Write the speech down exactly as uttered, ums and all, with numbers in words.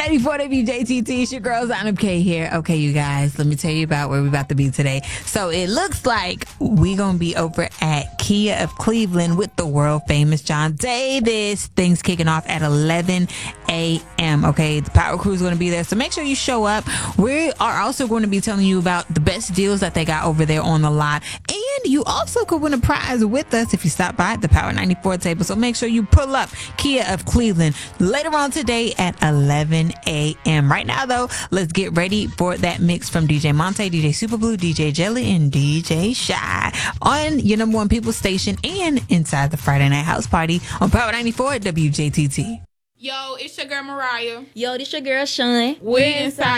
ninety-four W J T T, it's your girl Zana K here. Okay, you guys, let me tell you about where we're about to be today. So it looks like we're going to be over at Kia of Cleveland with the world famous John Davis. Things kicking off at eleven a.m. Okay, the Power Crew is going to be there, so make sure you show up. We are also going to be telling you about the best deals that they got over there on the lot, and you also could win a prize with us if you stop by at the Power ninety-four table. So make sure you pull up. Kia of Cleveland later on today at eleven a.m. Right now, though, let's get ready for that mix from D J Monte, D J Superblue, D J Jelly, and D J Shy on your number one people station and inside the Friday Night House Party on Power ninety-four at W J T T. Yo, it's your girl Mariah. Yo, this your girl Sean. We're inside